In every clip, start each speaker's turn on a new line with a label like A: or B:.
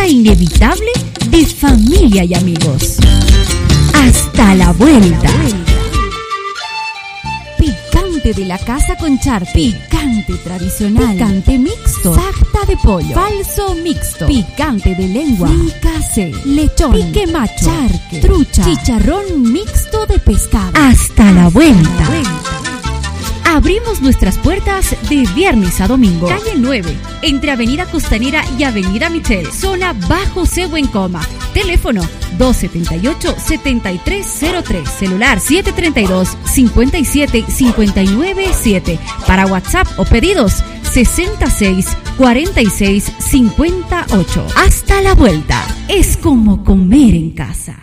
A: inevitable de familia y amigos. Hasta la vuelta. Picante de la casa con charque. Picante tradicional. Picante mixto. Sarta de pollo. Falso mixto. Picante de lengua. Fricase. Lechón. Pique macho. Charque. Trucha. Chicharrón mixto de pescado. Hasta la vuelta. Abrimos nuestras puertas de viernes a domingo. Calle 9, entre Avenida Costanera y Avenida Michel. Zona Bajo Cebo en Coma. Teléfono 278-7303. Celular 732-57-597. Para WhatsApp o pedidos 66-46-58. Hasta la vuelta. Es como comer en casa.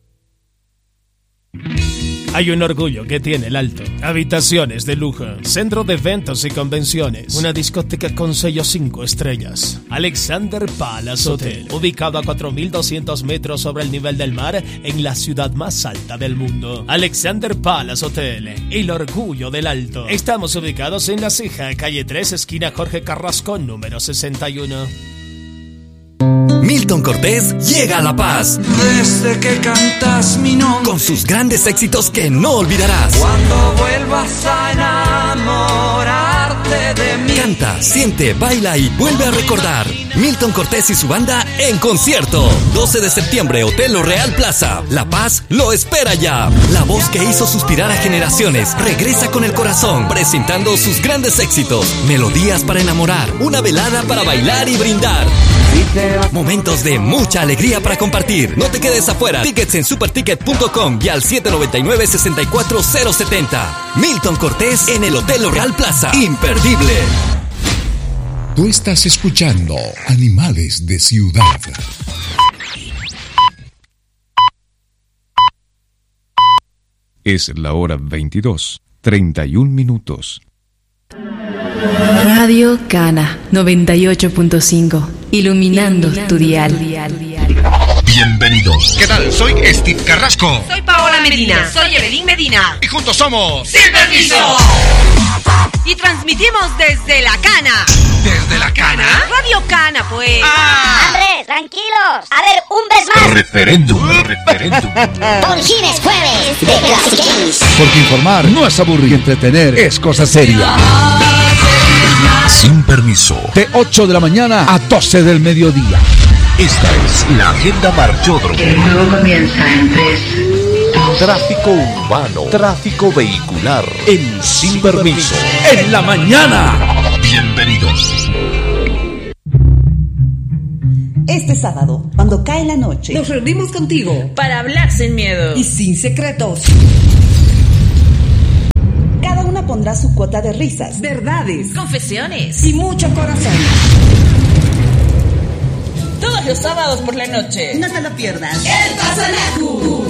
B: Hay un orgullo que tiene el Alto. Habitaciones de lujo, centro de eventos y convenciones, una discoteca con sello 5 estrellas. Alexander Palace Hotel, ubicado a 4.200 metros sobre el nivel del mar en la ciudad más alta del mundo. Alexander Palace Hotel, el orgullo del Alto. Estamos ubicados en La Ceja, calle 3, esquina Jorge Carrasco, número 61.
C: Milton Cortés llega a La Paz.
D: Desde que cantas mi nombre,
C: con sus grandes éxitos que no olvidarás.
D: Cuando vuelvas a enamorarte de mí.
C: Canta, siente, baila y vuelve a recordar. Milton Cortés y su banda en concierto. 12 de septiembre, Hotel Real Plaza. La Paz lo espera ya. La voz que hizo suspirar a generaciones regresa con el corazón, presentando sus grandes éxitos. Melodías para enamorar, una velada para bailar y brindar. Momentos de mucha alegría para compartir. No te quedes afuera. Tickets en superticket.com y al 799-64070. Milton Cortés en el Hotel Real Plaza. Imperdible.
E: Tú estás escuchando Animales de Ciudad. Es la hora 22:31.
F: Radio Cana 98.5, iluminando tu dial.
G: Bienvenidos. ¿Qué tal? Soy Steve Carrasco.
H: Soy Paola Medina. Soy Evelyn Medina.
G: Y juntos somos
H: Sin Permiso. Y transmitimos desde La Cana.
G: ¿Desde La Cana?
H: Radio Cana, pues.
I: ¡Hombre, tranquilos! A ver, un vez más.
G: Referéndum.
I: Por fin es jueves de Classic Games.
J: Porque informar no es aburrir, entretener es cosa seria.
G: Sin Permiso.
J: De 8 de la mañana a 12 del mediodía.
G: Esta es la agenda Marchódromo.
K: El juego comienza en 3.
G: Tráfico urbano, tráfico vehicular en Sin Permiso.
J: En la mañana.
G: Bienvenidos.
L: Este sábado, cuando cae la noche,
H: nos reunimos contigo para hablar sin miedo
L: y sin secretos. Cada una pondrá su cuota de risas, verdades,
H: confesiones
L: y mucho corazón.
H: Todos los sábados por la noche.
L: No te lo pierdas.
H: El Pasanacu.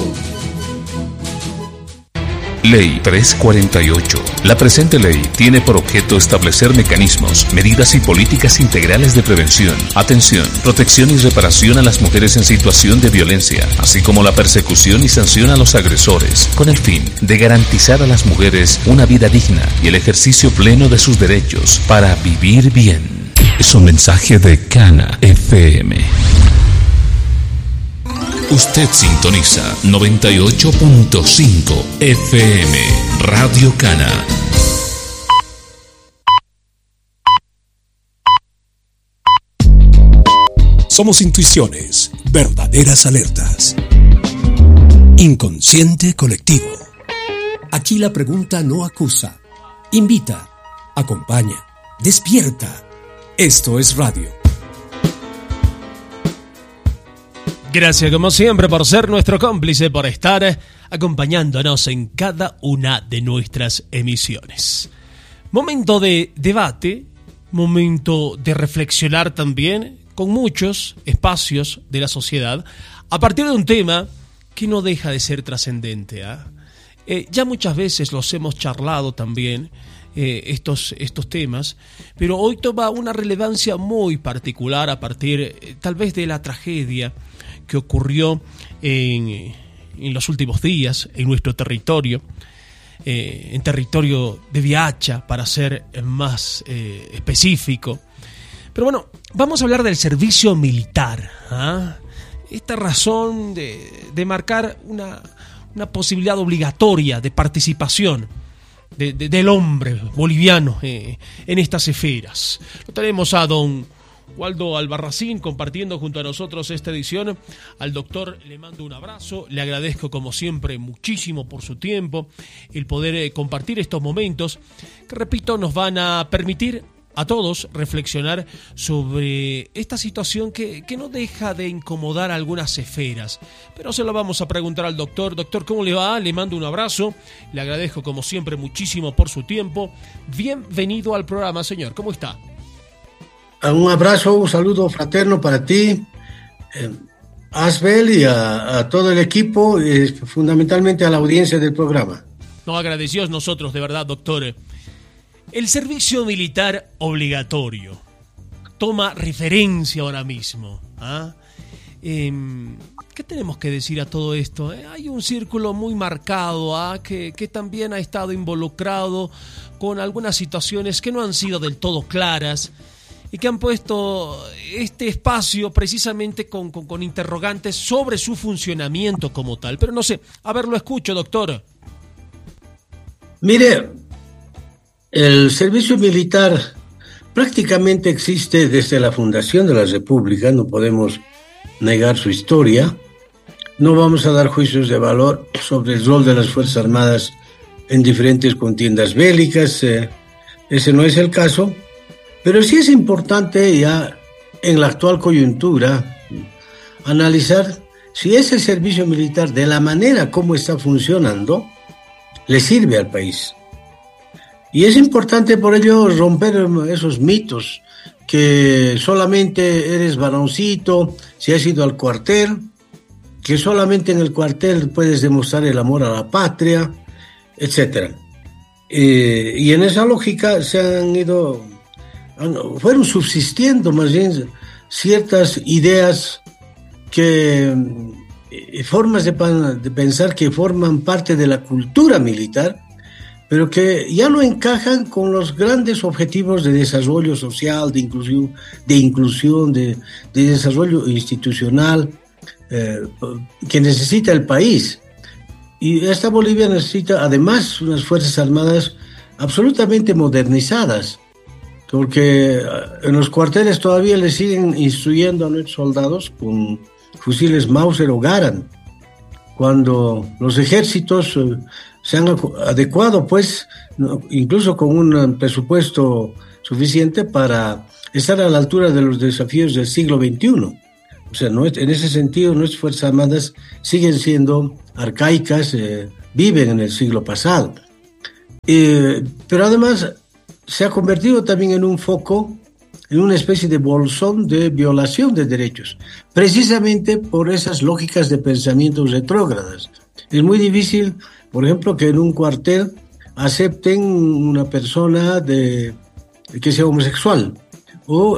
E: Ley 348. La presente ley tiene por objeto establecer mecanismos, medidas y políticas integrales de prevención, atención, protección y reparación a las mujeres en situación de violencia, así como la persecución y sanción a los agresores, con el fin de garantizar a las mujeres una vida digna y el ejercicio pleno de sus derechos para vivir bien. Es un mensaje de Cana FM. Usted sintoniza 98.5 FM Radio Cana.
M: Somos intuiciones, verdaderas alertas. Inconsciente colectivo. Aquí la pregunta no acusa, invita, acompaña, despierta. Esto es radio.
B: Gracias como siempre por ser nuestro cómplice, por estar acompañándonos en cada una de nuestras emisiones. Momento de debate, momento de reflexionar también con muchos espacios de la sociedad a partir de un tema que no deja de ser trascendente. Ya muchas veces los hemos charlado también, estos temas, pero hoy toma una relevancia muy particular a partir tal vez de la tragedia que ocurrió en los últimos días en nuestro territorio, en territorio de Viacha, para ser más específico, Pero bueno, vamos a hablar del servicio militar. Esta razón de marcar una posibilidad obligatoria de participación del hombre boliviano en estas esferas. Lo tenemos a don Waldo Albarracín compartiendo junto a nosotros esta edición. Al doctor le mando un abrazo, le agradezco como siempre muchísimo por su tiempo, el poder compartir estos momentos que, repito, nos van a permitir a todos reflexionar sobre esta situación que no deja de incomodar a algunas esferas. Pero se lo vamos a preguntar al doctor. Doctor, ¿cómo le va? Le mando un abrazo, le agradezco como siempre muchísimo por su tiempo. Bienvenido al programa, señor. ¿Cómo está?
N: Un abrazo, un saludo fraterno para ti, Asbel, y a todo el equipo, fundamentalmente a la audiencia del programa.
B: No, agradecidos nosotros, de verdad, doctor. El servicio militar obligatorio toma referencia ahora mismo. ¿Qué tenemos que decir a todo esto? Hay un círculo muy marcado que también ha estado involucrado con algunas situaciones que no han sido del todo claras y que han puesto este espacio precisamente con interrogantes sobre su funcionamiento como tal. Pero no sé, a ver, lo escucho, doctor.
N: Mire, el servicio militar prácticamente existe desde la fundación de la República, no podemos negar su historia. No vamos a dar juicios de valor sobre el rol de las Fuerzas Armadas en diferentes contiendas bélicas, ese no es el caso. Pero sí es importante ya en la actual coyuntura analizar si ese servicio militar, de la manera como está funcionando, le sirve al país. Y es importante por ello romper esos mitos que solamente eres varoncito si has ido al cuartel, que solamente en el cuartel puedes demostrar el amor a la patria, etc. Y en esa lógica fueron subsistiendo más bien ciertas ideas formas de pensar que forman parte de la cultura militar, pero que ya no encajan con los grandes objetivos de desarrollo social, de inclusión, de desarrollo institucional que necesita el país. Y esta Bolivia necesita además unas Fuerzas Armadas absolutamente modernizadas, porque en los cuarteles todavía le siguen instruyendo a nuestros soldados con fusiles Mauser o Garand, cuando los ejércitos se han adecuado, pues, incluso con un presupuesto suficiente para estar a la altura de los desafíos del siglo XXI. O sea, en ese sentido, nuestras Fuerzas Armadas siguen siendo arcaicas, viven en el siglo pasado. Pero además se ha convertido también en un foco, en una especie de bolsón de violación de derechos, precisamente por esas lógicas de pensamiento retrógradas. Es muy difícil, por ejemplo, que en un cuartel acepten una persona que sea homosexual, o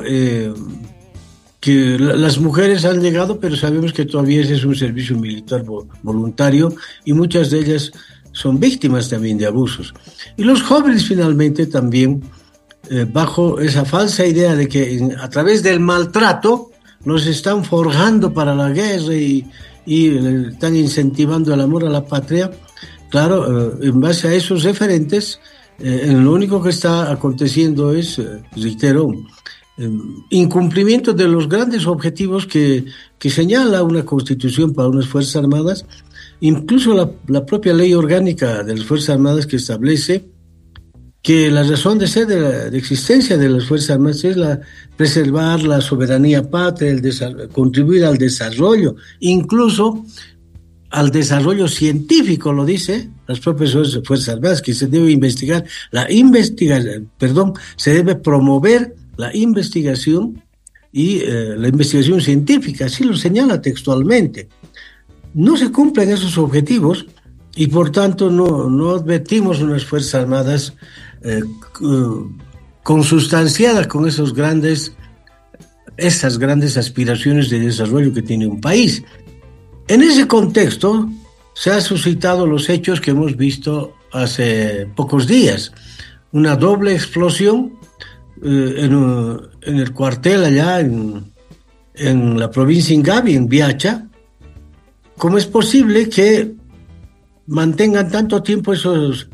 N: que las mujeres han llegado, pero sabemos que todavía ese es un servicio militar voluntario y muchas de ellas son víctimas también de abusos. Y los jóvenes finalmente también, bajo esa falsa idea de que a través del maltrato nos están forjando para la guerra y están incentivando el amor a la patria, claro, en base a esos referentes, lo único que está aconteciendo es, reitero, incumplimiento de los grandes objetivos que señala una constitución para unas Fuerzas Armadas, incluso la propia ley orgánica de las Fuerzas Armadas, que establece que la razón de ser de existencia de las Fuerzas Armadas es preservar la soberanía patria, contribuir al desarrollo, incluso al desarrollo científico, lo dice las propias Fuerzas Armadas, que se debe se debe promover la investigación y la investigación científica, así lo señala textualmente. No se cumplen esos objetivos y por tanto no advertimos unas Fuerzas Armadas consustanciadas con esas grandes aspiraciones de desarrollo que tiene un país. En ese contexto se han suscitado los hechos que hemos visto hace pocos días, una doble explosión en el cuartel allá en la provincia Ingavi, en Viacha, ¿cómo es posible que mantengan tanto tiempo esos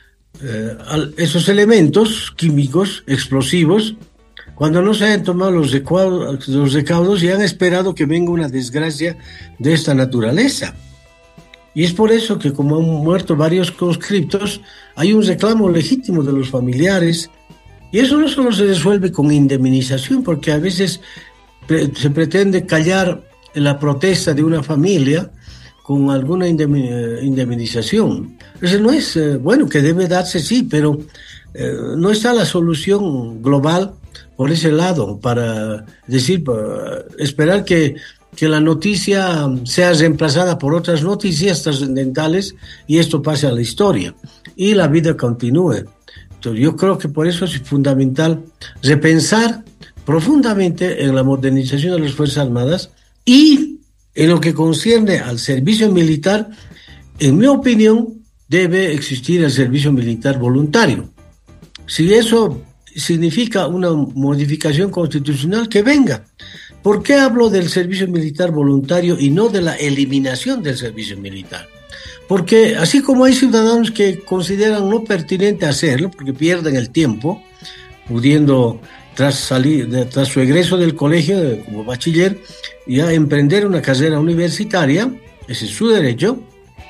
N: elementos químicos explosivos cuando no se hayan tomado los recaudos y han esperado que venga una desgracia de esta naturaleza? Y es por eso que, como han muerto varios conscriptos, hay un reclamo legítimo de los familiares, y eso no solo se resuelve con indemnización, porque a veces se pretende callar la protesta de una familia con alguna indemnización. Eso no es, bueno, que debe darse, sí, pero no está la solución global por ese lado, para esperar que la noticia sea reemplazada por otras noticias trascendentales y esto pase a la historia y la vida continúe. Entonces, yo creo que por eso es fundamental repensar profundamente en la modernización de las Fuerzas Armadas y en lo que concierne al servicio militar. En mi opinión, debe existir el servicio militar voluntario. Si eso significa una modificación constitucional, que venga. ¿Por qué hablo del servicio militar voluntario y no de la eliminación del servicio militar? Porque así como hay ciudadanos que consideran no pertinente hacerlo, porque pierden el tiempo, pudiendo tras su egreso del colegio como bachiller, ya emprender una carrera universitaria, ese es su derecho.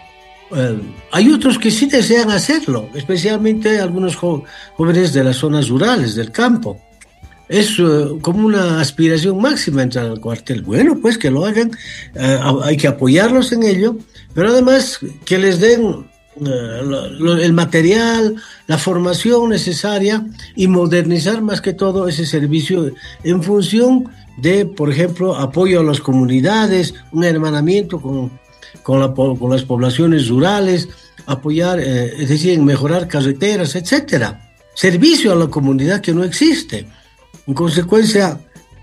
N: Hay otros que sí desean hacerlo, especialmente algunos jóvenes de las zonas rurales, del campo. Es como una aspiración máxima entrar al cuartel. Bueno, pues que lo hagan, hay que apoyarlos en ello, pero además que les den el material, la formación necesaria y modernizar más que todo ese servicio en función de, por ejemplo, apoyo a las comunidades, un hermanamiento con las poblaciones rurales, apoyar, es decir, en mejorar carreteras, etcétera. Servicio a la comunidad que no existe. En consecuencia,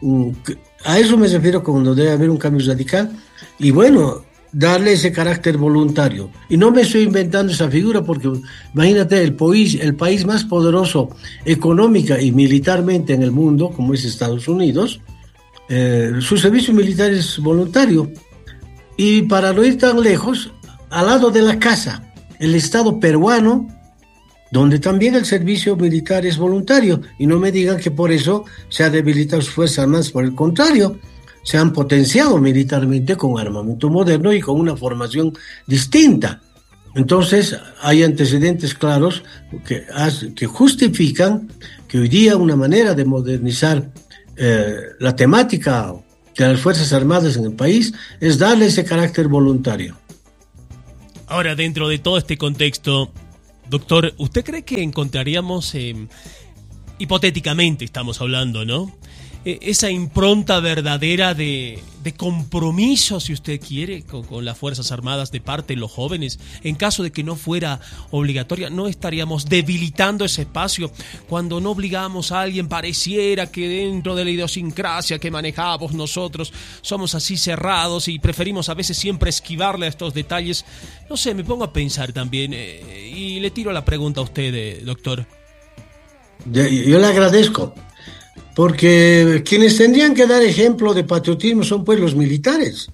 N: a eso me refiero cuando debe haber un cambio radical y bueno, darle ese carácter voluntario. Y no me estoy inventando esa figura porque imagínate el país más poderoso económica y militarmente en el mundo, como es Estados Unidos, su servicio militar es voluntario. Y para no ir tan lejos, al lado de la casa, el Estado peruano, donde también el servicio militar es voluntario, y no me digan que por eso se ha debilitado sus Fuerzas Armadas, por el contrario, se han potenciado militarmente con armamento moderno y con una formación distinta. Entonces hay antecedentes claros que justifican que hoy día una manera de modernizar la temática de las Fuerzas Armadas en el país es darle ese carácter voluntario.
B: Ahora, dentro de todo este contexto, doctor, ¿usted cree que encontraríamos, hipotéticamente estamos hablando, ¿no?, esa impronta verdadera de compromiso, si usted quiere, con las Fuerzas Armadas de parte de los jóvenes? En caso de que no fuera obligatoria, ¿no estaríamos debilitando ese espacio? Cuando no obligamos a alguien, pareciera que dentro de la idiosincrasia que manejamos nosotros somos así cerrados y preferimos a veces siempre esquivarle a estos detalles. No sé, me pongo a pensar también y le tiro la pregunta a usted, doctor.
N: Yo le agradezco. Porque quienes tendrían que dar ejemplo de patriotismo son pues los militares.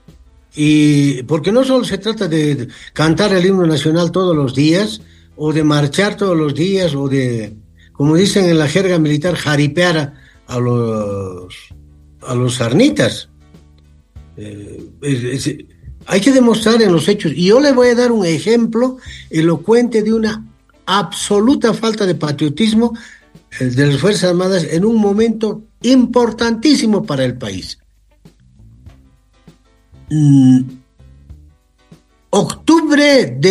N: Y porque no solo se trata de cantar el himno nacional todos los días, o de marchar todos los días, o de, como dicen en la jerga militar, jaripear a los sarnitas. Hay que demostrar en los hechos. Y yo le voy a dar un ejemplo elocuente de una absoluta falta de patriotismo de las Fuerzas Armadas en un momento importantísimo para el país. Octubre de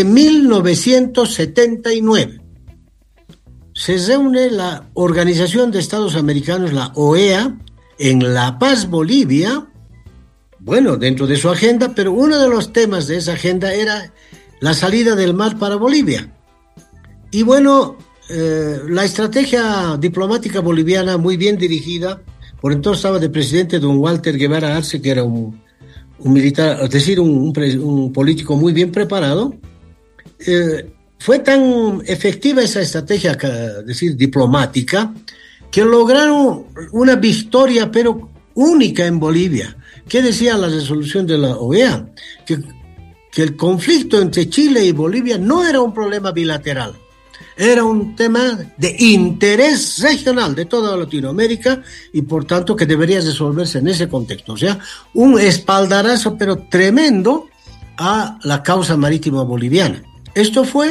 N: 1979 se reúne la Organización de Estados Americanos, la OEA, en La Paz, Bolivia, bueno, dentro de su agenda, pero uno de los temas de esa agenda era la salida del mar para Bolivia. Y bueno, la estrategia diplomática boliviana, muy bien dirigida, por entonces estaba de presidente don Walter Guevara Arce, que era un militar, es decir, un político muy bien preparado. Fue tan efectiva esa estrategia, es decir, diplomática, que lograron una victoria, pero única en Bolivia. ¿Qué decía la resolución de la OEA? Que el conflicto entre Chile y Bolivia no era un problema bilateral, era un tema de interés regional de toda Latinoamérica y por tanto que debería resolverse en ese contexto. O sea, un espaldarazo pero tremendo a la causa marítima boliviana. Esto fue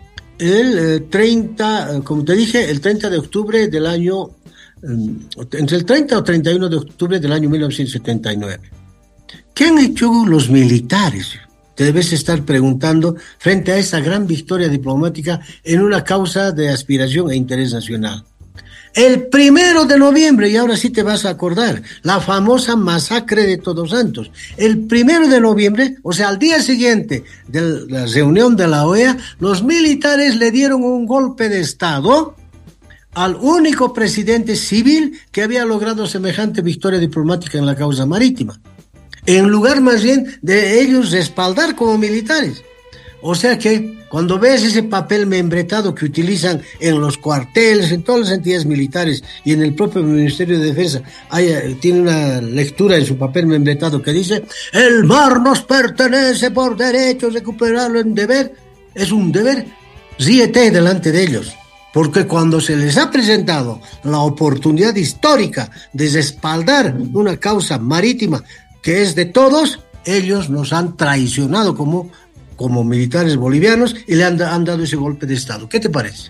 N: el 30, como te dije, el 30 de octubre del año, entre el 30 o 31 de octubre del año 1979. ¿Qué han hecho los militares? Te debes estar preguntando frente a esa gran victoria diplomática en una causa de aspiración e interés nacional. El 1 de noviembre, y ahora sí te vas a acordar, la famosa masacre de Todos Santos. El 1 de noviembre, o sea, al día siguiente de la reunión de la OEA, los militares le dieron un golpe de Estado al único presidente civil que había logrado semejante victoria diplomática en la causa marítima, en lugar más bien de ellos respaldar como militares. O sea que cuando ves ese papel membretado que utilizan en los cuarteles, en todas las entidades militares y en el propio Ministerio de Defensa, tiene una lectura en su papel membretado que dice: el mar nos pertenece por derecho, recuperarlo en deber. Es un deber, ríete delante de ellos, porque cuando se les ha presentado la oportunidad histórica de respaldar una causa marítima que es de todos, ellos nos han traicionado como militares bolivianos y le han dado ese golpe de Estado. ¿Qué te parece?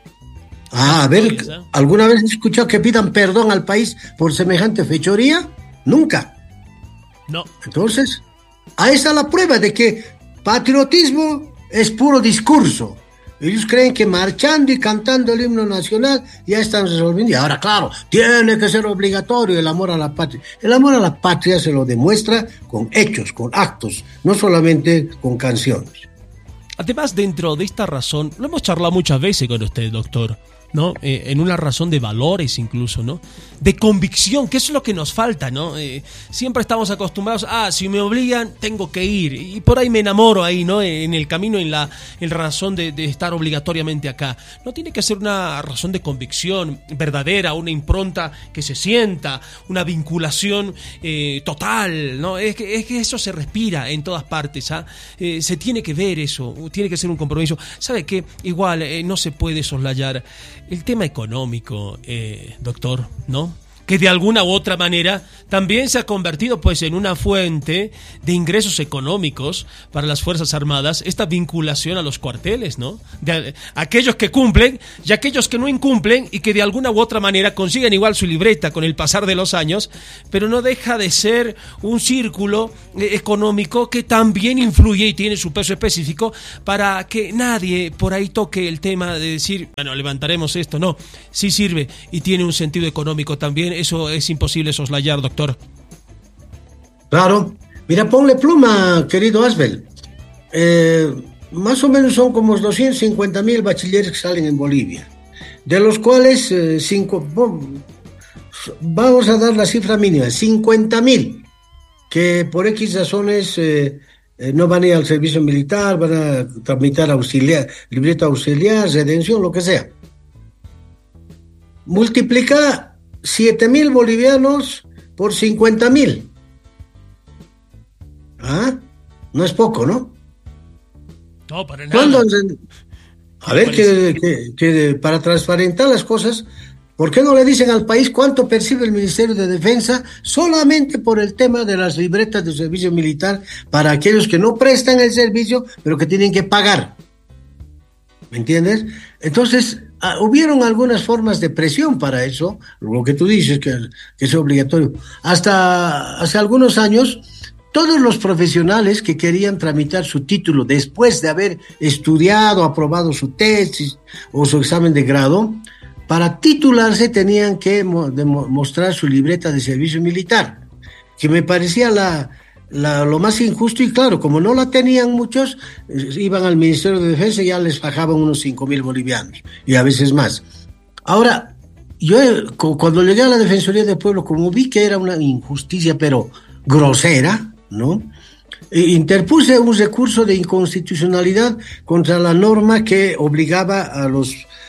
N: A ver, ¿alguna vez has escuchado que pidan perdón al país por semejante fechoría? Nunca.
B: No.
N: Entonces, ahí está la prueba de que patriotismo es puro discurso. Ellos creen que marchando y cantando el himno nacional ya están resolviendo. Y ahora, claro, tiene que ser obligatorio el amor a la patria. El amor a la patria se lo demuestra con hechos, con actos, no solamente con canciones.
B: Además, dentro de esta razón, lo hemos charlado muchas veces con usted, doctor, ¿no? En una razón de valores incluso, ¿no? De convicción, que eso es lo que nos falta, ¿no? Siempre estamos acostumbrados si me obligan, tengo que ir, y por ahí me enamoro ahí, ¿no? En el camino, en la razón de estar obligatoriamente acá. No tiene que ser una razón de convicción verdadera, una impronta que se sienta, una vinculación total, ¿no? Es que eso se respira en todas partes, se tiene que ver eso, tiene que ser un compromiso. ¿Sabe qué? Igual no se puede soslayar el tema económico, doctor, ¿no? Que de alguna u otra manera también se ha convertido pues en una fuente de ingresos económicos para las Fuerzas Armadas, esta vinculación a los cuarteles, ¿no? De aquellos que cumplen y aquellos que no incumplen y que de alguna u otra manera consiguen igual su libreta con el pasar de los años, pero no deja de ser un círculo económico que también influye y tiene su peso específico para que nadie por ahí toque el tema de decir, bueno, levantaremos esto. No, sí sirve y tiene un sentido económico también. Eso es imposible soslayar, doctor.
N: Claro. Mira, ponle pluma, querido Asbel. Más o menos son como 250,000 bachilleres que salen en Bolivia, de los cuales vamos a dar la cifra mínima, 50,000, que por X razones no van a ir al servicio militar, van a tramitar libreta auxiliar, redención, lo que sea. Multiplica 7,000 bolivianos por 50,000. No es poco, ¿no?
B: No, para nada.
N: A ver, que para transparentar las cosas, ¿por qué no le dicen al país cuánto percibe el Ministerio de Defensa solamente por el tema de las libretas de servicio militar para aquellos que no prestan el servicio, pero que tienen que pagar? ¿Me entiendes? Entonces, hubieron algunas formas de presión para eso, lo que tú dices, que es obligatorio. Hasta hace algunos años, todos los profesionales que querían tramitar su título después de haber estudiado, aprobado su tesis o su examen de grado, para titularse tenían que mostrar su libreta de servicio militar, que me parecía lo más injusto. Y claro, como no la tenían muchos, iban al Ministerio de Defensa y ya les bajaban unos 5,000 bolivianos y a veces más. Ahora, yo cuando llegué a la Defensoría del Pueblo, como vi que era una injusticia pero grosera, ¿no? Interpuse un recurso de inconstitucionalidad contra la norma que obligaba a los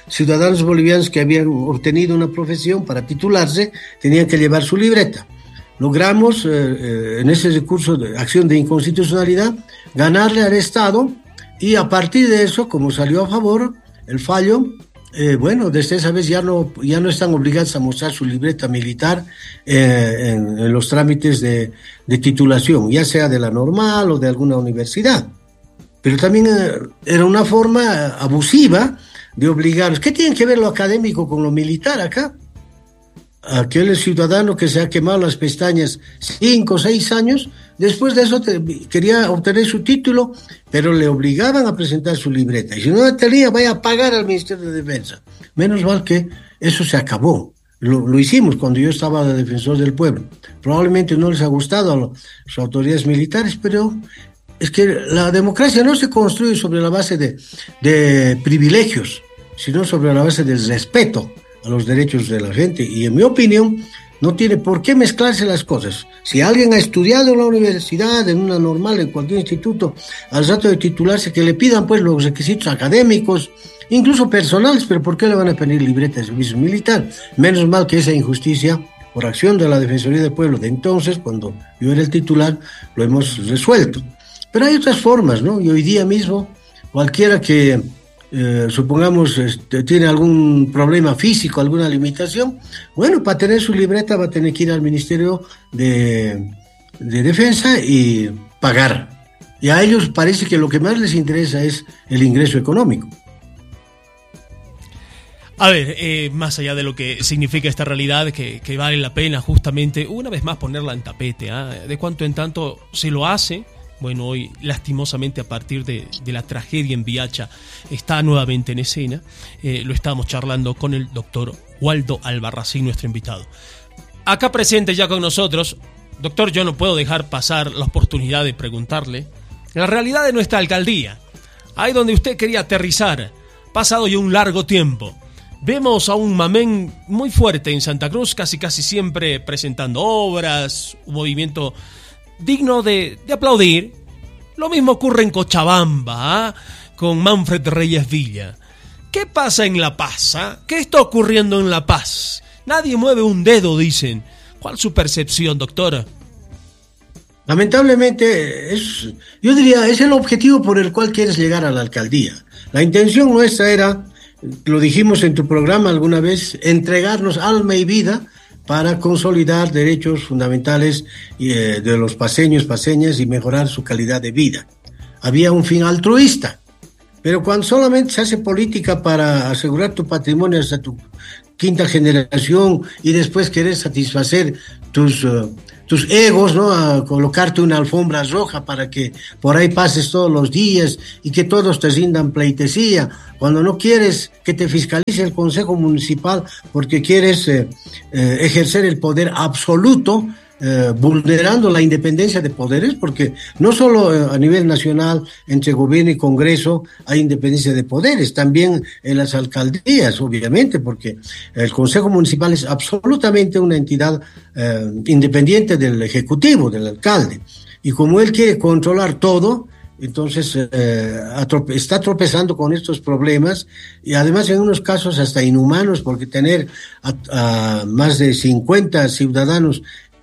N: ciudadanos bolivianos que habían obtenido una profesión para titularse tenían que llevar su libreta. Logramos, en ese recurso de acción de inconstitucionalidad, ganarle al Estado, y a partir de eso, como salió a favor el fallo, desde esa vez ya no están obligados a mostrar su libreta militar en los trámites de titulación, ya sea de la normal o de alguna universidad. Pero también era una forma abusiva de obligarlos. ¿Qué tiene que ver lo académico con lo militar acá? Aquel ciudadano que se ha quemado las pestañas 5 o 6 años, después de eso quería obtener su título, pero le obligaban a presentar su libreta. Y si no la tenía, vaya a pagar al Ministerio de Defensa. Menos mal que eso se acabó. Lo hicimos cuando yo estaba de defensor del pueblo. Probablemente no les ha gustado a las autoridades militares, pero es que la democracia no se construye sobre la base de privilegios, sino sobre la base del respeto a los derechos de la gente, y en mi opinión no tiene por qué mezclarse las cosas. Si alguien ha estudiado en la universidad, en una normal, en cualquier instituto, al rato de titularse, que le pidan pues los requisitos académicos, incluso personales, pero ¿por qué le van a pedir libreta de servicio militar? Menos mal que esa injusticia, por acción de la Defensoría del Pueblo de entonces, cuando yo era el titular, lo hemos resuelto. Pero hay otras formas, ¿no? Y hoy día mismo, cualquiera que supongamos tiene algún problema físico, alguna limitación, bueno, para tener su libreta va a tener que ir al Ministerio de Defensa y pagar. Y a ellos parece que lo que más les interesa es el ingreso económico.
B: A ver, más allá de lo que significa esta realidad, que vale la pena justamente una vez más ponerla en tapete, de cuanto en tanto se lo hace. Bueno, hoy lastimosamente a partir de la tragedia en Viacha está nuevamente en escena. Lo estábamos charlando con el doctor Waldo Albarracín, nuestro invitado. Acá presente ya con nosotros. Doctor, yo no puedo dejar pasar la oportunidad de preguntarle la realidad de nuestra alcaldía, ahí donde usted quería aterrizar, pasado ya un largo tiempo. Vemos a un mamén muy fuerte en Santa Cruz, casi siempre presentando obras, un movimiento digno de aplaudir. Lo mismo ocurre en Cochabamba, con Manfred Reyes Villa. ¿Qué pasa en La Paz? ¿Qué está ocurriendo en La Paz? Nadie mueve un dedo, dicen. ¿Cuál es su percepción, doctora?
N: Lamentablemente, yo diría, es el objetivo por el cual quieres llegar a la alcaldía. La intención nuestra era, lo dijimos en tu programa alguna vez, entregarnos alma y vida para consolidar derechos fundamentales de los paseños, paseñas, y mejorar su calidad de vida. Había un fin altruista, pero cuando solamente se hace política para asegurar tu patrimonio hasta tu quinta generación y después querer satisfacer tus egos, ¿no? A colocarte una alfombra roja para que por ahí pases todos los días y que todos te rindan pleitesía, cuando no quieres que te fiscalice el Consejo Municipal porque quieres ejercer el poder absoluto, vulnerando la independencia de poderes, porque no solo a nivel nacional, entre gobierno y Congreso, hay independencia de poderes, también en las alcaldías, obviamente, porque el Consejo Municipal es absolutamente una entidad independiente del Ejecutivo, del alcalde, y como él quiere controlar todo, entonces está tropezando con estos problemas, y además en unos casos hasta inhumanos, porque tener a más de 50 ciudadanos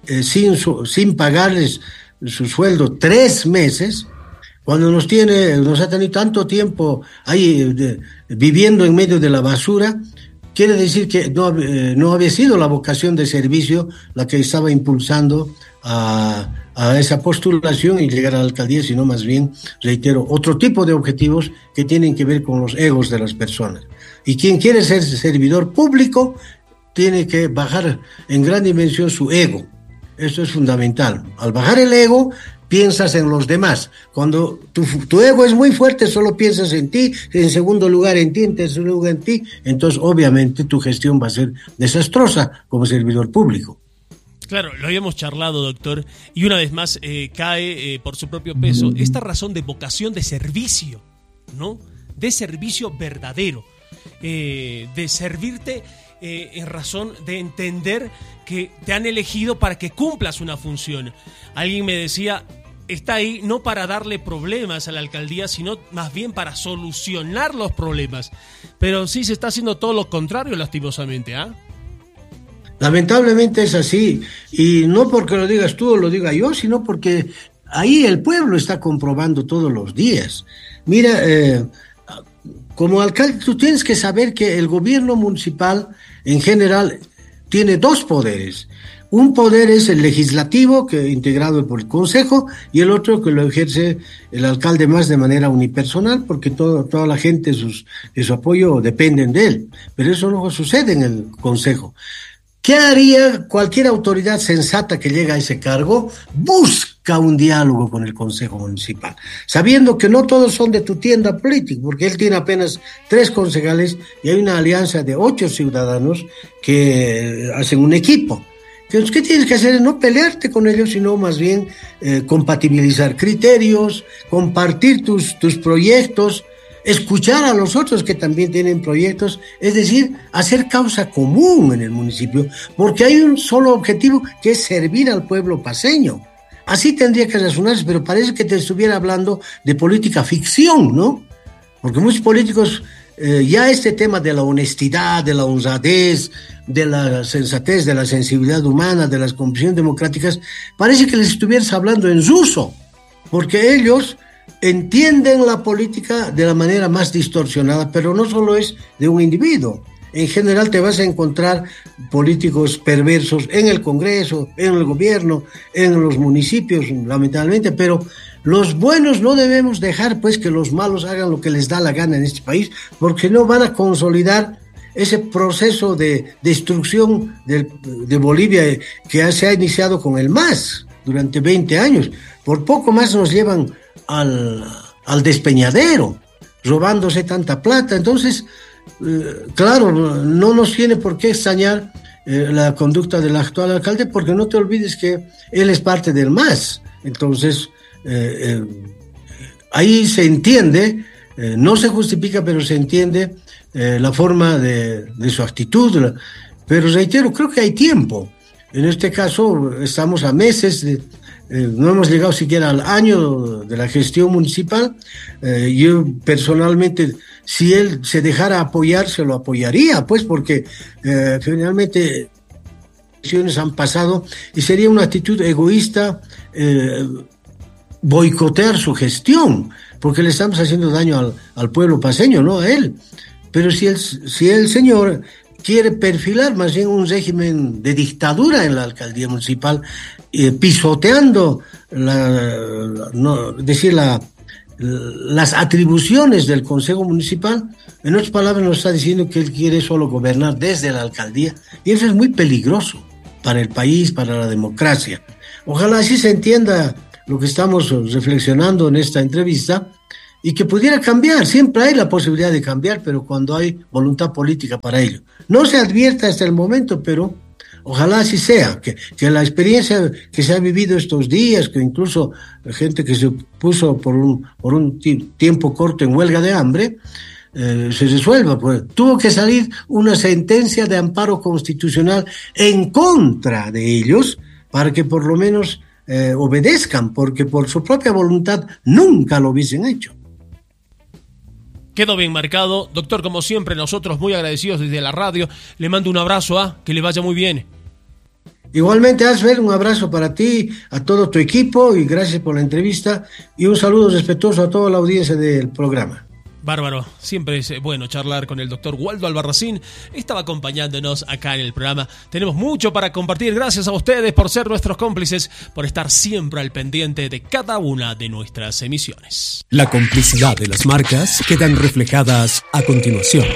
N: sin pagarles su sueldo 3 meses, cuando nos ha tenido tanto tiempo ahí viviendo en medio de la basura, quiere decir que no había sido la vocación de servicio la que estaba impulsando a esa postulación y llegar a la alcaldía, sino más bien, reitero, otro tipo de objetivos que tienen que ver con los egos de las personas. Y quien quiere ser servidor público tiene que bajar en gran dimensión su ego. Eso es fundamental. Al bajar el ego, piensas en los demás. Cuando tu ego es muy fuerte, solo piensas en ti, en segundo lugar en ti, en tercer lugar en ti, entonces obviamente tu gestión va a ser desastrosa como servidor público.
B: Claro, lo habíamos charlado, doctor, y una vez más cae por su propio peso esta razón de vocación de servicio, ¿no? De servicio verdadero, de servirte en razón de entender que te han elegido para que cumplas una función. Alguien me decía, está ahí no para darle problemas a la alcaldía, sino más bien para solucionar los problemas. Pero sí se está haciendo todo lo contrario, lastimosamente, ¿ah?
N: Lamentablemente es así, y no porque lo digas tú o lo diga yo, sino porque ahí el pueblo está comprobando todos los días. Mira, como alcalde tú tienes que saber que el gobierno municipal en general tiene dos poderes. Un poder es el legislativo, que integrado por el consejo, y el otro que lo ejerce el alcalde más de manera unipersonal, porque toda la gente de su apoyo dependen de él. Pero eso no sucede en el consejo. ¿Qué haría cualquier autoridad sensata que llega a ese cargo? Busca un diálogo con el Consejo Municipal, sabiendo que no todos son de tu tienda política, porque él tiene apenas 3 concejales y hay una alianza de 8 ciudadanos que hacen un equipo. Entonces, ¿qué tienes que hacer? No pelearte con ellos, sino más bien compatibilizar criterios, compartir tus proyectos, escuchar a los otros que también tienen proyectos, es decir, hacer causa común en el municipio, porque hay un solo objetivo, que es servir al pueblo paceño. Así tendría que razonarse, pero parece que te estuviera hablando de política ficción, ¿no? Porque muchos políticos, ya este tema de la honestidad, de la honradez, de la sensatez, de la sensibilidad humana, de las convicciones democráticas, parece que les estuvieras hablando en ruso, porque ellos entienden la política de la manera más distorsionada, pero no solo es de un individuo. En general te vas a encontrar políticos perversos en el Congreso, en el gobierno, en los municipios, lamentablemente, pero los buenos no debemos dejar pues que los malos hagan lo que les da la gana en este país, porque no van a consolidar ese proceso de destrucción de Bolivia que se ha iniciado con el MAS durante 20 años. Por poco más nos llevan al despeñadero, robándose tanta plata. Entonces, claro, no nos tiene por qué extrañar la conducta del actual alcalde, porque no te olvides que él es parte del MAS. Entonces, ahí se entiende, no se justifica, pero se entiende la forma de su actitud. Pero reitero, creo que hay tiempo. En este caso, estamos a meses no hemos llegado siquiera al año de la gestión municipal. Yo personalmente, si él se dejara apoyar, se lo apoyaría, pues, porque finalmente elecciones han pasado y sería una actitud egoísta boicotear su gestión, porque le estamos haciendo daño al pueblo paceño, no a él. Pero si el señor quiere perfilar más bien un régimen de dictadura en la alcaldía municipal, pisoteando las atribuciones del Consejo Municipal, en otras palabras nos está diciendo que él quiere solo gobernar desde la alcaldía, y eso es muy peligroso para el país, para la democracia. Ojalá así se entienda lo que estamos reflexionando en esta entrevista, y que pudiera cambiar. Siempre hay la posibilidad de cambiar, pero cuando hay voluntad política para ello. No se advierte hasta el momento, pero ojalá así sea, que la experiencia que se ha vivido estos días, que incluso la gente que se puso por un tiempo corto en huelga de hambre, se resuelva. Pues tuvo que salir una sentencia de amparo constitucional en contra de ellos, para que por lo menos obedezcan, porque por su propia voluntad nunca lo hubiesen hecho.
B: Quedó bien marcado. Doctor, como siempre, nosotros muy agradecidos desde la radio. Le mando un abrazo, que le vaya muy bien.
N: Igualmente, Asfer, un abrazo para ti, a todo tu equipo, y gracias por la entrevista, y un saludo respetuoso a toda la audiencia del programa.
B: Bárbaro, siempre es bueno charlar con el doctor Waldo Albarracín. Estaba acompañándonos acá en el programa. Tenemos mucho para compartir. Gracias a ustedes por ser nuestros cómplices, por estar siempre al pendiente de cada una de nuestras emisiones.
M: La complicidad de las marcas quedan reflejadas a continuación.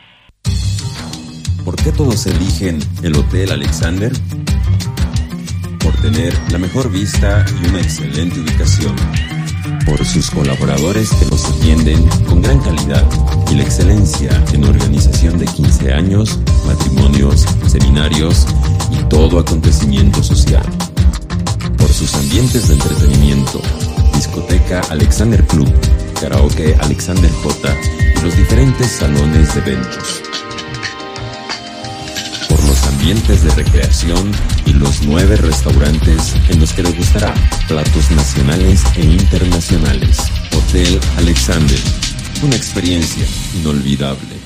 O: ¿Por qué todos eligen el Hotel Alexander? Por tener la mejor vista y una excelente ubicación. Por sus colaboradores que los atienden con gran calidad y la excelencia en organización de 15 años, matrimonios, seminarios y todo acontecimiento social. Por sus ambientes de entretenimiento, discoteca Alexander Club, karaoke Alexander J y los diferentes salones de eventos. Por los ambientes de recreación y los 9 restaurantes en los que degustará platos nacionales e internacionales. Hotel Alexander, una experiencia inolvidable.